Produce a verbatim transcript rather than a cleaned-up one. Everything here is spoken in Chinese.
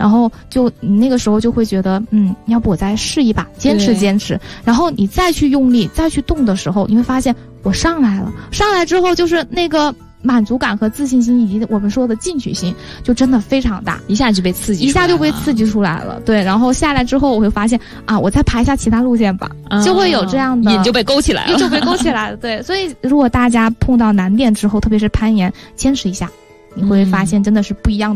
然后就你那个时候就会觉得，嗯，要不我再试一把，坚持坚持，然后你再去用力再去动的时候，你会发现我上来了，上来之后就是那个满足感和自信心以及我们说的进取心就真的非常大， 一下就被刺激一下就被刺激出来了。对，然后下来之后我会发现啊，我再排一下其他路线吧，啊、就会有这样的瘾就被勾起来了， 瘾就被勾起来了。对，所以如果大家碰到难点之后，特别是攀岩，坚持一下，你会发现真的是不一样的。